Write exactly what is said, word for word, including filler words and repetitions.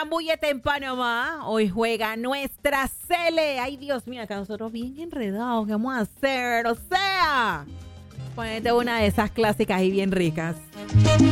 Zambúllete en Panamá. Hoy juega nuestra Cele. Ay, Dios mío, acá nosotros bien enredados. ¿Qué vamos a hacer? O sea, ponete una de esas clásicas y bien ricas.